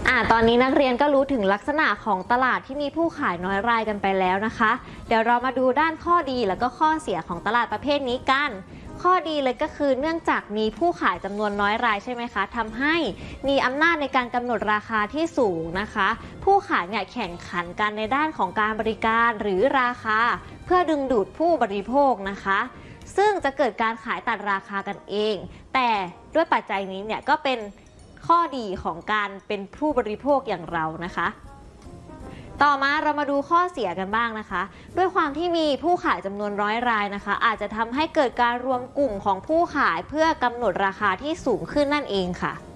ตอนนี้นักเรียนก็รู้ถึงลักษณะของตลาดที่มีผู้ขายน้อยรายกันไปแล้วนะคะเดี๋ยวเรามาดูด้านข้อดีแล้วก็ข้อเสียของตลาดประเภทนี้กันข้อดีเลยก็คือเนื่องจากมีผู้ขายจำนวนน้อยรายใช่ไหมคะทำให้มีอำนาจในการกำหนดราคาที่สูงนะคะผู้ขายเนี่ยแข่งขันกันในด้านของการบริการหรือราคาเพื่อดึงดูดผู้บริโภคนะคะซึ่งจะเกิดการขายตัดราคากันเองแต่ด้วยปัจจัยนี้เนี่ยก็เป็นข้อดีของการเป็นผู้บริโภคอย่างเรานะคะต่อมาเรามาดูข้อเสียกันบ้างนะคะด้วยความที่มีผู้ขายจำนวนร้อยรายนะคะอาจจะทำให้เกิดการรวมกลุ่มของผู้ขายเพื่อกำหนดราคาที่สูงขึ้นนั่นเองค่ะ